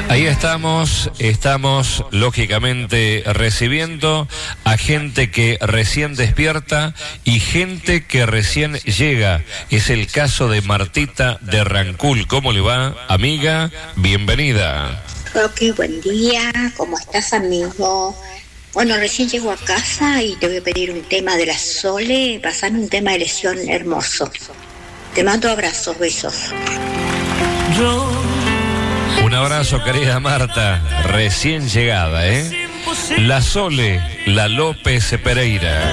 Ahí estamos lógicamente recibiendo a gente que recién despierta y gente que recién llega. Es el caso de Martita de Rancul. ¿Cómo le va, amiga? Bienvenida. Ok, buen día. ¿Cómo estás, amigo? Bueno, recién llego a casa y te voy a pedir un tema de la Sole. Pasame un tema de lesión hermoso. Te mando abrazos, besos. Un abrazo, querida Marta, recién llegada, ¿eh? La Sole, la López Pereira.